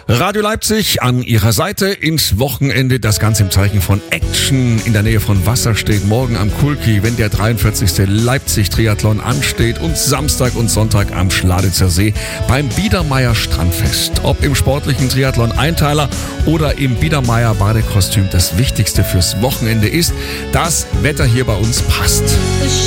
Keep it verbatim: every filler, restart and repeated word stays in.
Radio Leipzig an ihrer Seite ins Wochenende. Das Ganze im Zeichen von Action. In der Nähe von Wasser steht morgen am Kulki, wenn der dreiundvierzigste Leipzig-Triathlon ansteht, und Samstag und Sonntag am Schladitzer See beim Biedermeier Strandfest. Ob im sportlichen Triathlon-Einteiler oder im Biedermeier Badekostüm, das Wichtigste fürs Wochenende ist, das Wetter hier bei uns passt.